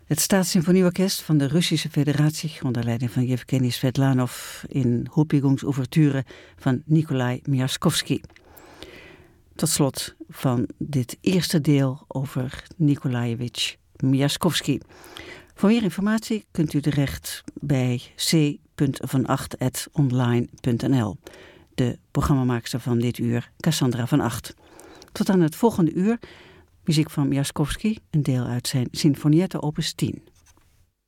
Het Staatssymfonieorkest van de Russische Federatie onder leiding van Yevgeny Svetlanov in Huldigungsouverture van Nikolai Miaskovsky. Tot slot van dit eerste deel over Nikolajewitsch Miaskovsky. Voor meer informatie kunt u terecht bij c.van8@online.nl. De programmamaakster van dit uur, Cassandra van Acht. Tot aan het volgende uur, muziek van Miaskovsky, een deel uit zijn Sinfonietta opus 10.